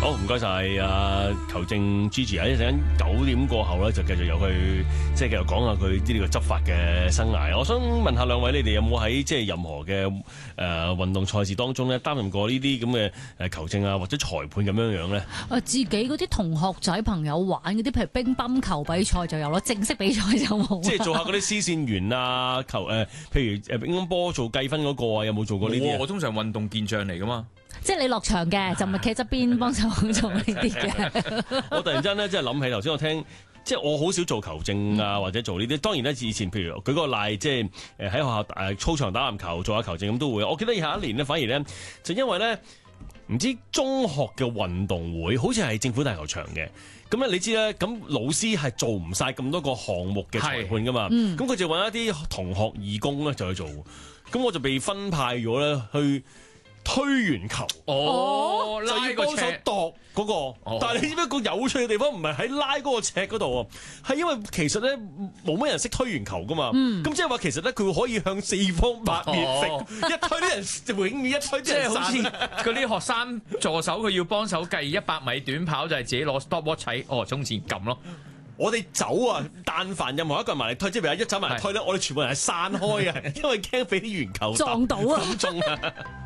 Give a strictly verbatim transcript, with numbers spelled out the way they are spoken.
好，唔該晒啊，球證 Gigi 啊，一陣間九點過後咧，就繼續有佢即係繼續講下佢啲呢個執法嘅生涯。我想問下兩位，你哋有冇喺即係任何嘅誒、呃、運動賽事當中咧擔任過呢啲咁嘅誒球證啊或者裁判咁樣樣咧？ 誒自己嗰啲同學仔朋友玩嗰啲，譬如乒乓球比賽就有咯，正式比賽就冇。即係做下嗰啲絲線員啊，球誒、呃，譬如誒乒乓波做計分嗰個啊，有冇做過呢啲？ 我通常運動健將嚟噶嘛。 即係你落場嘅，就唔係企側邊幫手做呢啲嘅。 我突然間咧，即係諗起頭先我聽，即係我好少做球證啊，或者做呢啲。當然咧，以前譬如舉個例，即係誒喺學校誒操場打籃球做下球證咁都會。我記得有一年咧，反而咧就因為咧唔知中學嘅運動會，好似係政府大球場嘅。咁咧你知咧，咁老師係做唔晒咁多個項目嘅裁判噶嘛。咁佢就揾一啲同學義工咧就去做。咁我就被分派咗咧去推完球， 哦， 就要幫手度嗰個，哦、但係你知唔知個有趣嘅地方唔係喺拉嗰個尺嗰度啊？係因為其實咧冇乜人識推完球噶嘛，咁即係話其實咧佢可以向四方八面揈，哦、一推啲人就永遠一推啲人散。 即係好似嗰啲學生助手，佢要幫手計一百米短跑，就係、是、自己攞 stopwatch 睇，哦，衝前撳咯。 我哋走啊！但凡任何一個人埋嚟推，即係譬如一走埋嚟推咧，我哋全部人係散開嘅，因為驚俾啲圓球撞到啊！ 中啊！